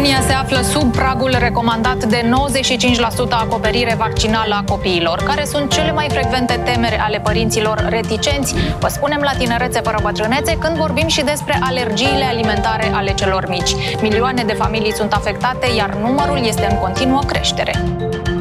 România se află sub pragul recomandat de 95% acoperire vaccinală a copiilor. Care sunt cele mai frecvente temeri ale părinților reticenți? Vă spunem la Tinerețe fără bătrânețe când vorbim și despre alergiile alimentare ale celor mici. Milioane de familii sunt afectate, iar numărul este în continuă creștere.